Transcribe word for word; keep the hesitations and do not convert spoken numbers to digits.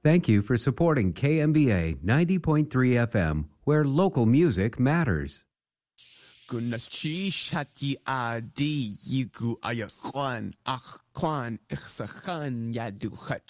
Thank you for supporting K M B A ninety point three F M, where local music matters. Gunachi shati adi yigu ayakwan achkwan ichsachan yadu